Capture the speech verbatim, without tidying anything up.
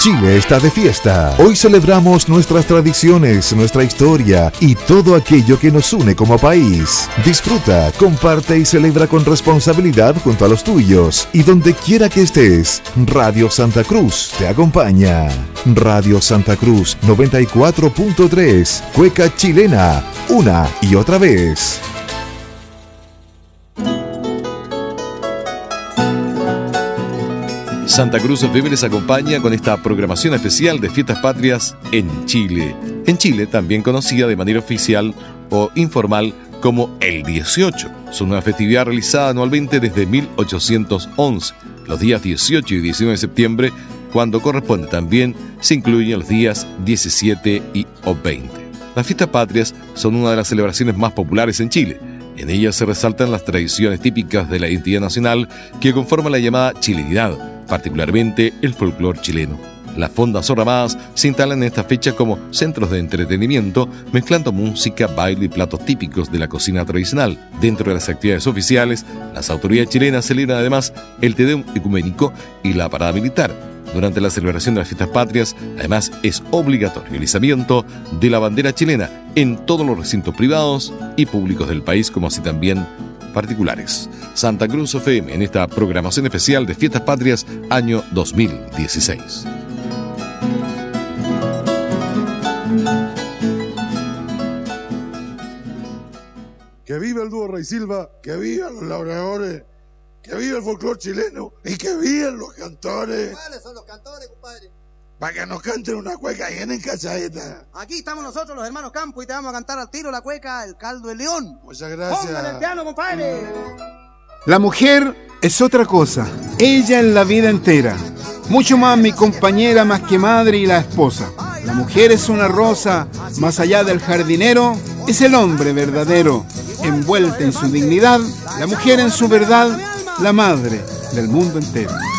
Chile está de fiesta. Hoy celebramos nuestras tradiciones, nuestra historia y todo aquello que nos une como país. Disfruta, comparte y celebra con responsabilidad junto a los tuyos. Y donde quiera que estés, Radio Santa Cruz te acompaña. Radio Santa Cruz noventa y cuatro punto tres, Cueca Chilena, una y otra vez. Santa Cruz F M les acompaña con esta programación especial de Fiestas Patrias en Chile. En Chile, también conocida de manera oficial o informal como el dieciocho. Es una festividad realizada anualmente desde mil ochocientos once. Los días dieciocho y diecinueve de septiembre, cuando corresponde también, se incluyen los días diecisiete y o veinte. Las Fiestas Patrias son una de las celebraciones más populares en Chile. En ellas se resaltan las tradiciones típicas de la identidad nacional que conforman la llamada chilenidad, particularmente el folclore chileno. Las fondas o ramadas se instalan en esta fecha como centros de entretenimiento, mezclando música, baile y platos típicos de la cocina tradicional. Dentro de las actividades oficiales, las autoridades chilenas celebran además el Te Deum ecuménico y la parada militar. Durante la celebración de las Fiestas Patrias, además, es obligatorio el izamiento de la bandera chilena en todos los recintos privados y públicos del país, como así también particulares. Santa Cruz F M en esta programación especial de Fiestas Patrias año dos mil dieciséis. Que viva el dúo Rey Silva, que vivan los laureadores, que viva el folclore chileno y que vivan los cantores. ¿Cuáles son los cantores, compadre? Para que nos canten una cueca y en cachadita. Aquí estamos nosotros, los hermanos Campo, y te vamos a cantar al tiro la cueca El Caldo de León. Muchas gracias. Póngale el piano, compadre. La mujer es otra cosa, ella en la vida entera. Mucho más mi compañera, más que madre y la esposa. La mujer es una rosa, más allá del jardinero, es el hombre verdadero. Envuelta en su dignidad, la mujer en su verdad, la madre del mundo entero.